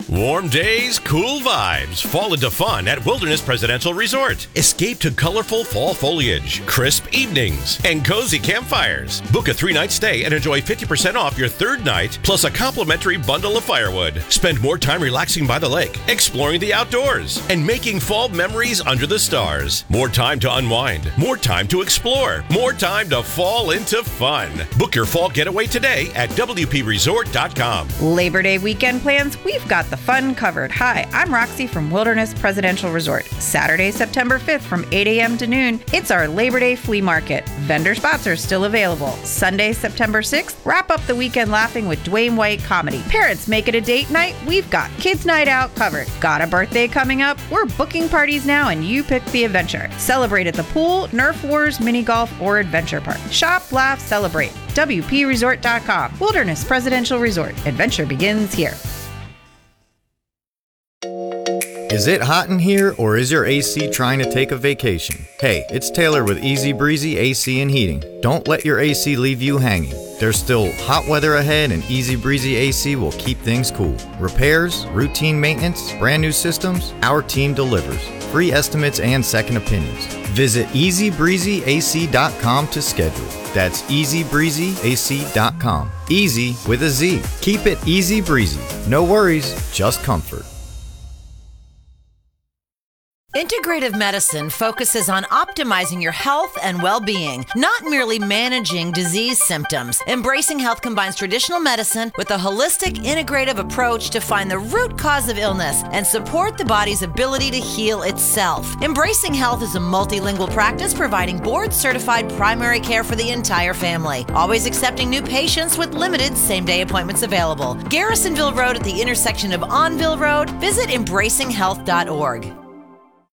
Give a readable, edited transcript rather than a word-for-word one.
Warm days, cool vibes. Fall into fun at Wilderness Presidential Resort. Escape to colorful fall foliage, crisp evenings, and cozy campfires. Book a 3-night stay and enjoy 50% off your third night, plus a complimentary bundle of firewood. Spend more time relaxing by the lake, exploring the outdoors, and making fall memories under the stars. More time to unwind, more time to explore, more time to fall into fun. Book your fall getaway today at WPResort.com. Labor Day weekend plans, we've got the fun covered. Hi, I'm Roxy from Wilderness Presidential Resort. Saturday, September 5th from 8 a.m. to noon, it's our Labor Day flea market. Vendor spots are still available. Sunday, September 6th, wrap up the weekend laughing with Dwayne White comedy. Parents make it a date night, we've got kids night out covered. Got a birthday coming up? We're booking parties now and you pick the adventure. Celebrate at the pool, Nerf Wars, mini golf, or adventure park. Shop, laugh, celebrate. WPResort.com. Wilderness Presidential Resort. Adventure begins here. Is it hot in here, or is your AC trying to take a vacation? Hey, it's Taylor with Easy Breezy AC and Heating. Don't let your AC leave you hanging. There's still hot weather ahead, and Easy Breezy AC will keep things cool. Repairs, routine maintenance, brand new systems, our team delivers. Free estimates and second opinions. Visit EasyBreezyAC.com to schedule. That's EasyBreezyAC.com. Easy with a Z. Keep it easy breezy. No worries, just comfort. Integrative medicine focuses on optimizing your health and well-being, not merely managing disease symptoms. Embracing Health combines traditional medicine with a holistic, integrative approach to find the root cause of illness and support the body's ability to heal itself. Embracing Health is a multilingual practice providing board-certified primary care for the entire family, always accepting new patients with limited same-day appointments available. Garrisonville Road at the intersection of Onville Road. Visit embracinghealth.org.